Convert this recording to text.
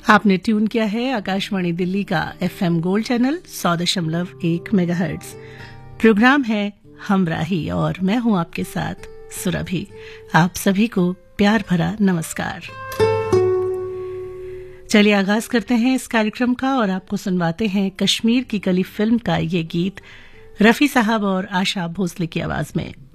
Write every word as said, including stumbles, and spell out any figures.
आपने ट्यून किया है आकाशवाणी दिल्ली का एफएम गोल्ड चैनल सौ दशमलव एक मेगाहर्ट्ज। प्रोग्राम है हमराही और मैं हूं आपके साथ सुरभि। आप सभी को प्यार भरा नमस्कार। चलिए आगाज करते हैं इस कार्यक्रम का और आपको सुनवाते हैं कश्मीर की कली फिल्म का ये गीत रफी साहब और आशा भोसले की आवाज में।